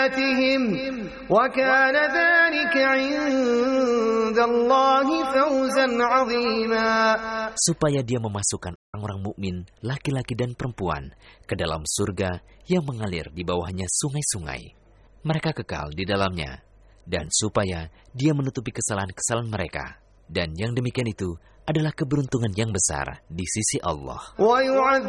حياتهم وكان ذلك عند الله فوزا عظيما. Supaya dia memasukkan orang-orang mukmin, laki-laki dan perempuan, ke dalam surga yang mengalir di bawahnya sungai-sungai. Mereka kekal di dalamnya, dan supaya dia menutupi kesalahan-kesalahan mereka. Dan yang demikian itu adalah keberuntungan yang besar di sisi Allah.